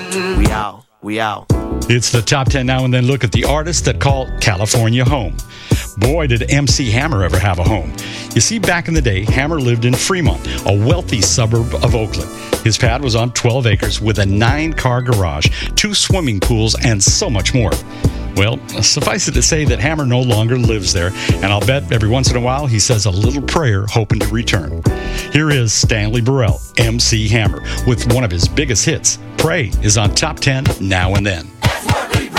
We out. We out. It's the Top 10 Now and Then look at the artists that call California home. Boy, did MC Hammer ever have a home. You see, back in the day, Hammer lived in Fremont, a wealthy suburb of Oakland. His pad was on 12 acres with a 9-car garage, 2 swimming pools, and so much more. Well, suffice it to say that Hammer no longer lives there, and I'll bet every once in a while he says a little prayer hoping to return. Here is Stanley Burrell, MC Hammer, with one of his biggest hits. Pray is on Top 10 Now and Then.